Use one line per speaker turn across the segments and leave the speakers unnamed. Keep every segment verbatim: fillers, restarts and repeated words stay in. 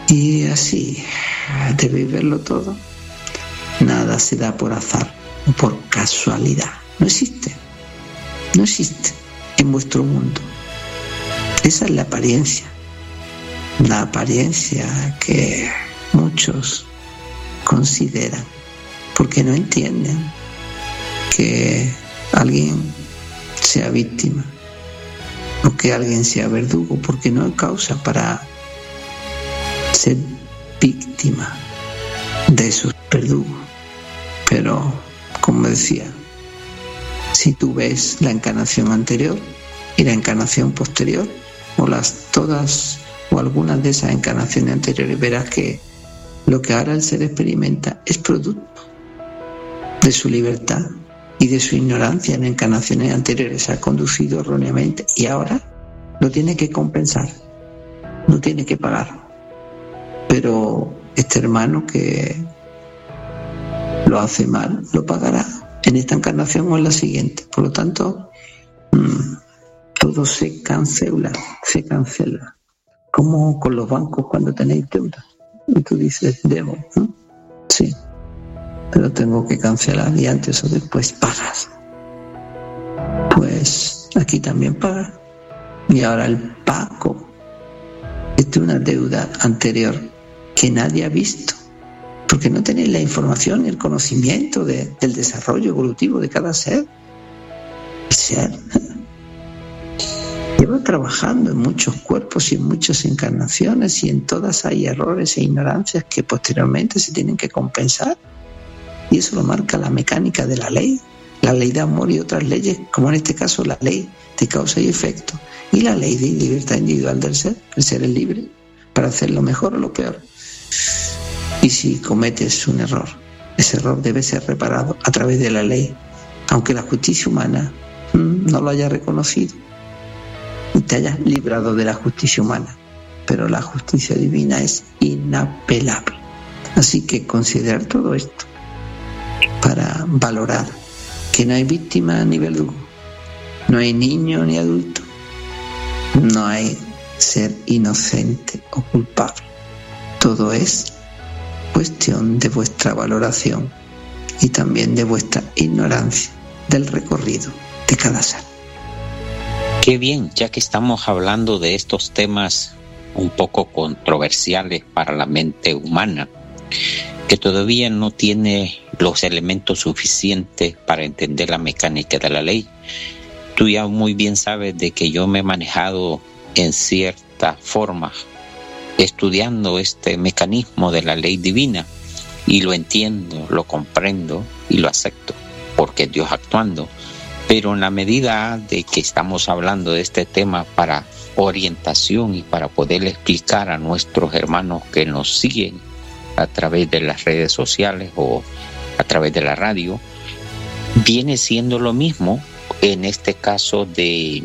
Y así debéis verlo todo. Nada se da por azar o por casualidad. No existe. No existe en vuestro mundo. Esa es la apariencia. La apariencia que muchos consideran porque no entienden que alguien sea víctima o que alguien sea verdugo, porque no hay causa para ser víctima de esos verdugos. Pero, como decía, si tú ves la encarnación anterior y la encarnación posterior, o las todas o algunas de esas encarnaciones anteriores, verás que lo que ahora el ser experimenta es producto de su libertad y de su ignorancia en encarnaciones anteriores. Se ha conducido erróneamente y ahora lo tiene que compensar, no tiene que pagar. Pero este hermano que lo hace mal, lo pagará en esta encarnación o en la siguiente. Por lo tanto, mmm, todo se cancela, se cancela. Como con los bancos cuando tenéis deuda. Y tú dices, debo, ¿no? Sí, pero tengo que cancelar y antes o después pagas. Pues aquí también pagas. Y ahora el pago es de una deuda anterior que nadie ha visto, porque no tenéis la información y el conocimiento de, del desarrollo evolutivo de cada ser. El ser lleva trabajando en muchos cuerpos y en muchas encarnaciones, y en todas hay errores e ignorancias que posteriormente se tienen que compensar, y eso lo marca la mecánica de la ley, la ley de amor y otras leyes, como en este caso la ley de causa y efecto y la ley de libertad individual del ser. El ser es libre para hacer lo mejor o lo peor, y si cometes un error, ese error debe ser reparado a través de la ley, aunque la justicia humana mmm, no lo haya reconocido y te hayas librado de la justicia humana, pero la justicia divina es inapelable. Así que considerar todo esto para valorar que no hay víctima ni verdugo, no hay niño ni adulto, no hay ser inocente o culpable. Todo es cuestión de vuestra valoración y también de vuestra ignorancia del recorrido de cada ser.
Qué bien, ya que estamos hablando de estos temas un poco controversiales para la mente humana, que todavía no tiene los elementos suficientes para entender la mecánica de la ley. Tú ya muy bien sabes de que yo me he manejado en cierta forma estudiando este mecanismo de la ley divina, y lo entiendo, lo comprendo y lo acepto, porque es Dios actuando. Pero en la medida de que estamos hablando de este tema para orientación y para poder explicar a nuestros hermanos que nos siguen a través de las redes sociales o a través de la radio, viene siendo lo mismo en este caso de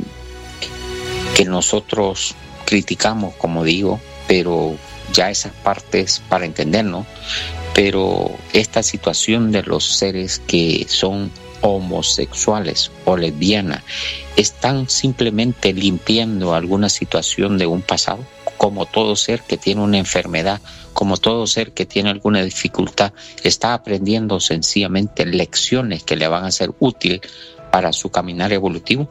que nosotros criticamos, como digo, pero ya esas partes para entendernos, pero esta situación de los seres que son homosexuales o lesbianas, ¿están simplemente limpiando alguna situación de un pasado? Como todo ser que tiene una enfermedad, como todo ser que tiene alguna dificultad, está aprendiendo sencillamente lecciones que le van a ser útiles para su caminar evolutivo.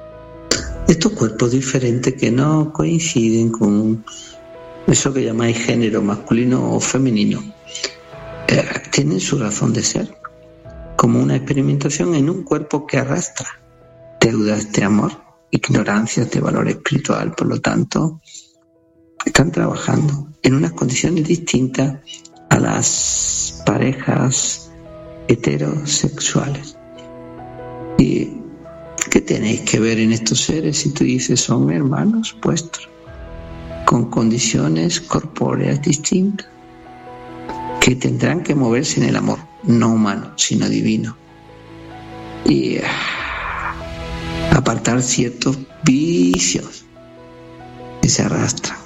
Estos cuerpos diferentes que no coinciden con eso que llamáis género masculino o femenino, eh, tienen su razón de ser, como una experimentación en un cuerpo que arrastra deudas de amor, ignorancias de valor espiritual. Por lo tanto, están trabajando en unas condiciones distintas a las parejas heterosexuales. ¿Y qué tenéis que ver en estos seres si tú dices son hermanos vuestros, con condiciones corpóreas distintas, que tendrán que moverse en el amor, no humano, sino divino, y apartar ciertos vicios que se arrastran?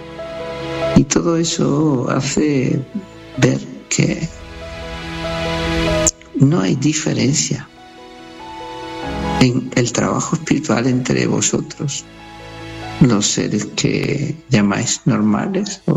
Y todo eso hace ver que no hay diferencia en el trabajo espiritual entre vosotros, los seres que llamáis normales